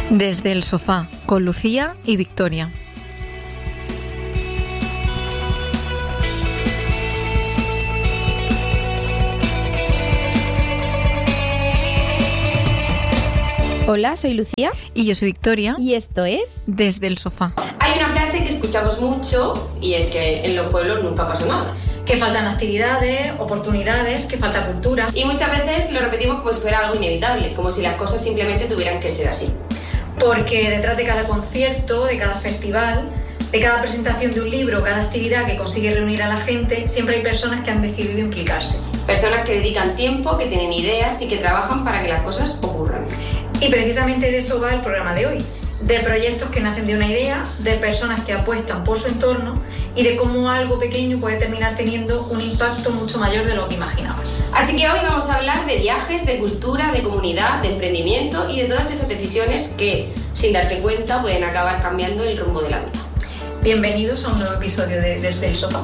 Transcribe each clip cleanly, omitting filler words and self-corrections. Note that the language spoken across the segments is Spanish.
Desde el sofá, con Lucía y Victoria. Hola, soy Lucía. Y yo soy Victoria. Y esto es Desde el sofá. Hay una frase que escuchamos mucho y es que en los pueblos nunca pasa nada. Que faltan actividades, oportunidades, que falta cultura. Y muchas veces lo repetimos como si fuera algo inevitable, como si las cosas simplemente tuvieran que ser así. Porque detrás de cada concierto, de cada festival, de cada presentación de un libro, cada actividad que consigue reunir a la gente, siempre hay personas que han decidido implicarse. Personas que dedican tiempo, que tienen ideas y que trabajan para que las cosas ocurran. Y precisamente de eso va el programa de hoy. De proyectos que nacen de una idea, de personas que apuestan por su entorno y de cómo algo pequeño puede terminar teniendo un impacto mucho mayor de lo que imaginabas. Así que hoy vamos a hablar de viajes, de cultura, de comunidad, de emprendimiento y de todas esas decisiones que, sin darte cuenta, pueden acabar cambiando el rumbo de la vida. Bienvenidos a un nuevo episodio de Desde el sofá.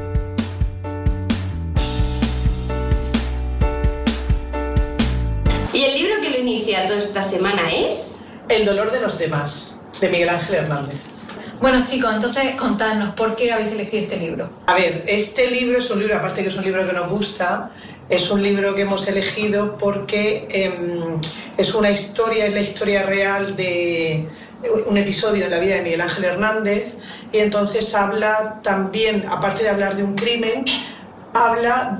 Y el libro que lo inicia toda esta semana es... El dolor de los demás, de Miguel Ángel Hernández. Bueno, chicos, entonces contadnos, ¿por qué habéis elegido este libro? A ver, este libro es un libro, aparte que es un libro que nos gusta, es un libro que hemos elegido porque es una historia, es la historia real de un episodio en la vida de Miguel Ángel Hernández, y entonces habla también, aparte de hablar de un crimen, habla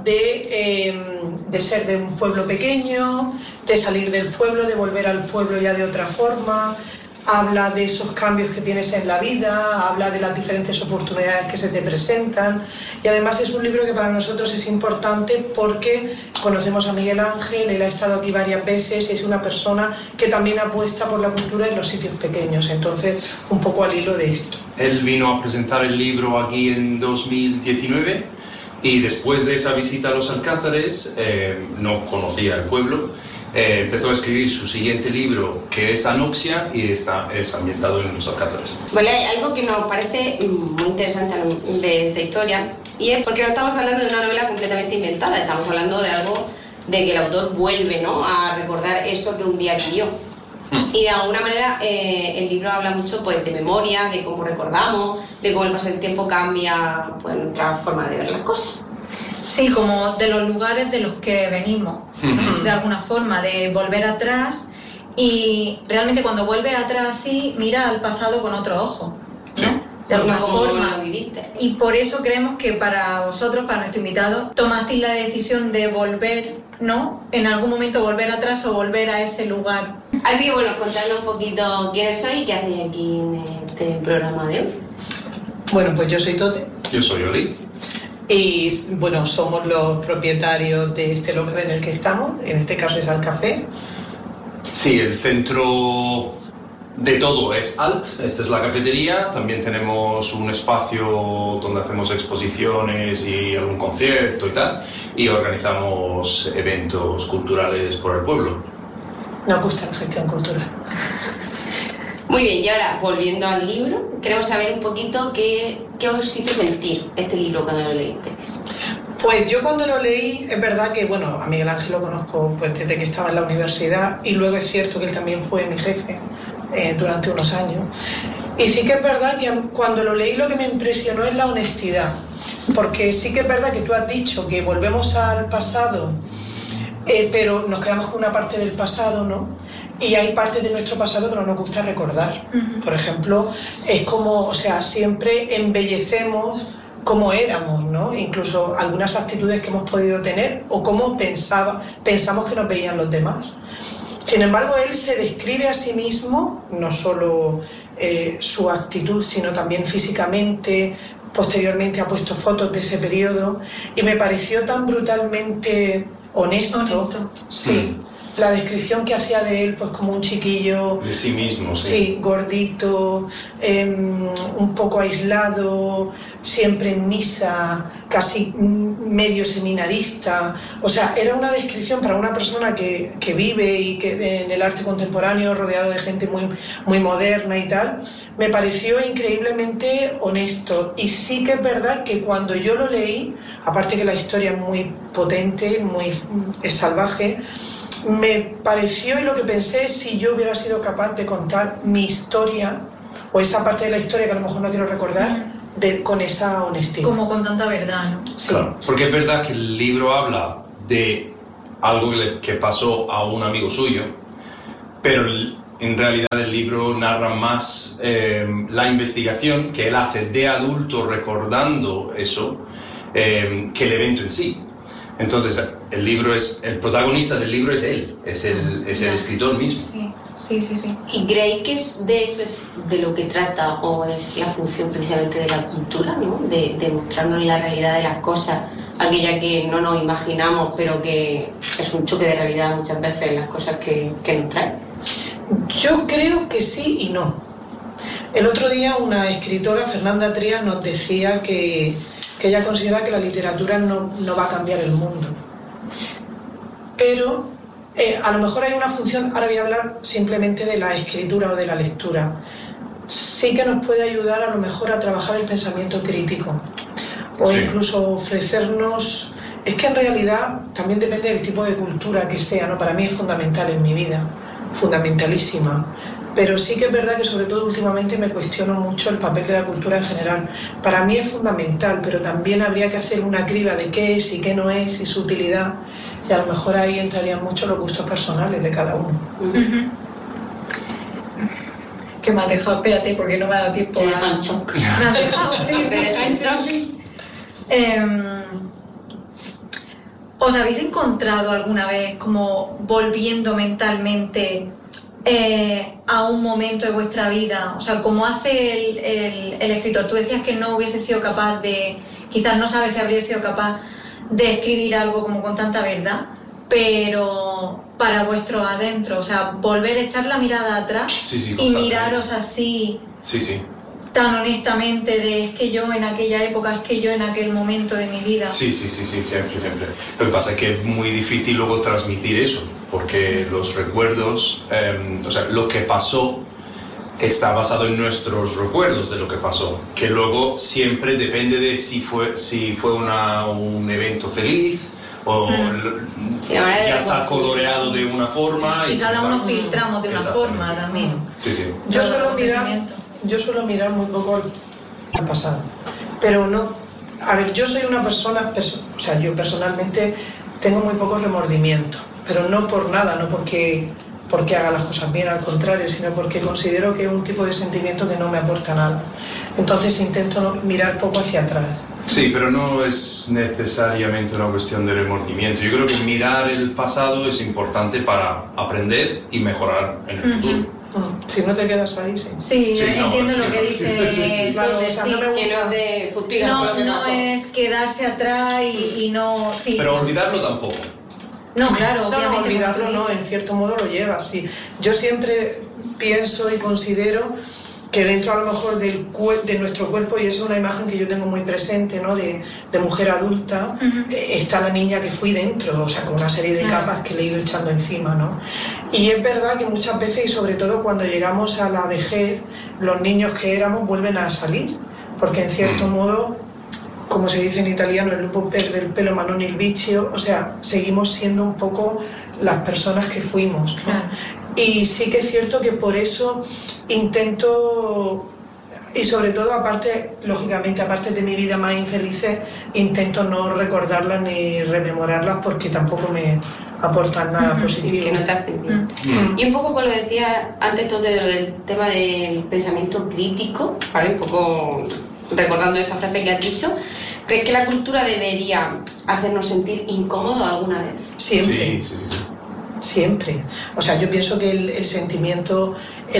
de ser de un pueblo pequeño, de salir del pueblo, de volver al pueblo ya de otra forma, habla de esos cambios que tienes en la vida, habla de las diferentes oportunidades que se te presentan, y además es un libro que para nosotros es importante porque conocemos a Miguel Ángel, él ha estado aquí varias veces, es una persona que también apuesta por la cultura en los sitios pequeños, entonces un poco al hilo de esto. Él vino a presentar el libro aquí en 2019 y después de esa visita a los Alcázares, no conocía el pueblo, empezó a escribir su siguiente libro, que es Anoxia, y es ambientado en los Alcázares. Vale, hay algo que nos parece muy interesante de esta historia, y es porque no estamos hablando de una novela completamente inventada, estamos hablando de algo de que el autor vuelve, ¿no?, a recordar eso que un día vivió. Y de alguna manera el libro habla mucho, pues, de memoria, de cómo recordamos, de cómo el paso del tiempo cambia, pues, nuestra forma de ver las cosas. Sí, como de los lugares de los que venimos, de alguna forma, de volver atrás, y realmente cuando vuelves atrás sí, mira al pasado con otro ojo, ¿no? Sí. De alguna forma. Lo viviste. Y por eso creemos que para vosotros, para nuestro invitado, tomasteis la decisión de volver, ¿no?, en algún momento volver atrás o volver a ese lugar. Así que bueno, contadnos un poquito quiénes sois y qué hacéis aquí en este programa de hoy. Bueno, pues yo soy Tote. Yo soy Oli. Y bueno, somos los propietarios de este local en el que estamos, en este caso es Al Café. Sí, el centro de todo es Alt, esta es la cafetería, también tenemos un espacio donde hacemos exposiciones y algún concierto y tal, y organizamos eventos culturales por el pueblo. Nos gusta la gestión cultural. Muy bien, y ahora, volviendo al libro, queremos saber un poquito qué os hizo sentir este libro cuando lo leísteis. Pues yo cuando lo leí, es verdad que, bueno, a Miguel Ángel lo conozco pues desde que estaba en la universidad, y luego es cierto que él también fue mi jefe durante unos años. Y sí que es verdad que cuando lo leí lo que me impresionó es la honestidad, porque sí que es verdad que tú has dicho que volvemos al pasado, pero nos quedamos con una parte del pasado, ¿no? Y hay partes de nuestro pasado que no nos gusta recordar. Por ejemplo, es como, o sea, siempre embellecemos cómo éramos, ¿no? Incluso algunas actitudes que hemos podido tener o cómo pensamos que nos veían los demás. Sin embargo, él se describe a sí mismo, no solo su actitud, sino también físicamente. Posteriormente ha puesto fotos de ese periodo y me pareció tan brutalmente honesto. Sí. La descripción que hacía de él, pues como un chiquillo... De sí mismo, sí. Sí, gordito, un poco aislado, siempre en misa, casi medio seminarista. O sea, era una descripción para una persona que vive y que en el arte contemporáneo, rodeado de gente muy, muy moderna y tal, me pareció increíblemente honesto. Y sí que es verdad que cuando yo lo leí, aparte que la historia es muy potente, muy salvaje, me pareció, y lo que pensé es si yo hubiera sido capaz de contar mi historia, o esa parte de la historia que a lo mejor no quiero recordar, con esa honestidad. Como con tanta verdad, ¿no? Sí. Claro, porque es verdad que el libro habla de algo que pasó a un amigo suyo, pero en realidad el libro narra más la investigación que él hace de adulto recordando eso que el evento en sí. Entonces el protagonista del libro es él, es el escritor mismo. Sí. ¿Y creéis que de eso es de lo que trata o es la función precisamente de la cultura, ¿no? De mostrarnos la realidad de las cosas, aquella que no nos imaginamos, pero que es un choque de realidad muchas veces en las cosas que nos traen? Yo creo que sí y no. El otro día una escritora, Fernanda Trías, nos decía que ella considera que la literatura no va a cambiar el mundo. Pero a lo mejor hay una función, ahora voy a hablar simplemente de la escritura o de la lectura. Sí que nos puede ayudar a lo mejor a trabajar el pensamiento crítico o incluso ofrecernos... Es que en realidad también depende del tipo de cultura que sea, ¿no? Para mí es fundamental en mi vida, fundamentalísima. Pero sí que es verdad que sobre todo últimamente me cuestiono mucho el papel de la cultura en general. Para mí es fundamental, pero también habría que hacer una criba de qué es y qué no es y su utilidad. Y a lo mejor ahí entrarían mucho los gustos personales de cada uno. Que me has dejado, espérate, porque no me ha dado tiempo. Te dejan shock. Me has dejado, sí. ¿Os habéis encontrado alguna vez como volviendo mentalmente a un momento de vuestra vida? O sea, como hace el escritor. Tú decías que no hubiese sido capaz de, quizás no sabes si habría sido capaz de escribir algo como con tanta verdad, pero para vuestro adentro, o sea, volver a echar la mirada atrás y miraros así tan honestamente de es que yo en aquella época, es que yo en aquel momento de mi vida. Sí, siempre. Lo que pasa es que es muy difícil luego transmitir eso, porque los recuerdos, o sea, lo que pasó está basado en nuestros recuerdos de lo que pasó, que luego siempre depende de si fue un evento feliz o ya está coloreado de una forma. Y cada uno filtramos de una forma también. Yo suelo mirar muy poco al pasado, pero no. A ver, yo soy una persona, o sea, yo personalmente tengo muy poco remordimiento, pero no por nada, no porque haga las cosas bien, al contrario, sino porque considero que es un tipo de sentimiento que no me aporta nada. Entonces intento mirar poco hacia atrás. Sí, pero no es necesariamente una cuestión de remordimiento. Yo creo que mirar el pasado es importante para aprender y mejorar en el futuro. Si no te quedas ahí, sí, entiendo lo que dice. Claro, que no te fustigas por lo que pasó. No es quedarse atrás y no... Sí. Pero olvidarlo tampoco. No, claro, obviamente. No, olvidarlo no, en cierto modo lo llevas, sí. Yo siempre pienso y considero que dentro a lo mejor de nuestro cuerpo, y eso es una imagen que yo tengo muy presente, ¿no? de mujer adulta, está la niña que fui dentro, o sea, con una serie de capas que le he ido echando encima, ¿no? Y es verdad que muchas veces, y sobre todo cuando llegamos a la vejez, los niños que éramos vuelven a salir, porque en cierto modo, como se dice en italiano, el lupo perde el pelo ma non il vizio, o sea, seguimos siendo un poco las personas que fuimos, ¿no? Y sí que es cierto que por eso intento, y sobre todo aparte, lógicamente, aparte de mi vida más infelices, intento no recordarlas ni rememorarlas porque tampoco me aportan nada positivo. Sí, que no te hacen bien. Y un poco con lo que decía antes todo de lo del tema del pensamiento crítico, ¿vale? Un poco recordando esa frase que has dicho, ¿crees que la cultura debería hacernos sentir incómodos alguna vez? Siempre. Sí. Siempre. O sea, yo pienso que el sentimiento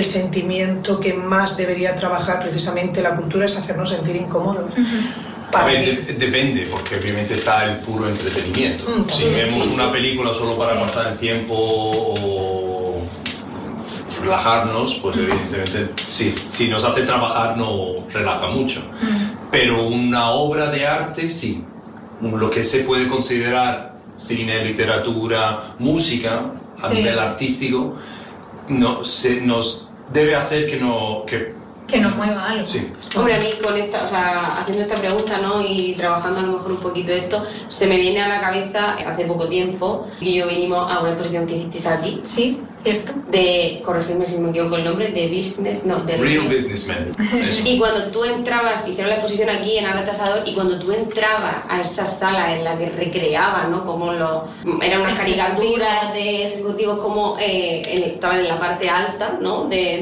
que más debería trabajar precisamente la cultura es hacernos sentir incómodos. A ver, depende, porque obviamente está el puro entretenimiento. Si vemos una película solo para pasar el tiempo o relajarnos, pues evidentemente si nos hace trabajar no relaja mucho. Pero una obra de arte sí, lo que se puede considerar cine, literatura, música a nivel artístico nos debe hacer que Que nos mueva algo. Sí. Hombre, a mí con esta, o sea, haciendo esta pregunta, ¿no? Y trabajando a lo mejor un poquito de esto, se me viene a la cabeza hace poco tiempo que yo vinimos a una exposición que hicisteis aquí. Sí, cierto. De, corregirme si me equivoco el nombre, de business, no, de Real Businessman. Eso. Y cuando tú entrabas, hicieron la exposición aquí en Ala Tasador, y cuando tú entrabas a esa sala en la que recreaban, ¿no? Como eran unas caricaturas de ejecutivos como estaban en la parte alta, ¿no?